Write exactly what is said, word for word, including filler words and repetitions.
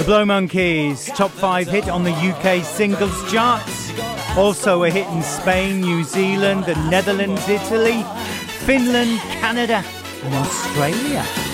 Blow Monkeys, top five hit on the U K singles charts. Also a hit in Spain, New Zealand, the Netherlands, Italy, Finland, Canada and Australia.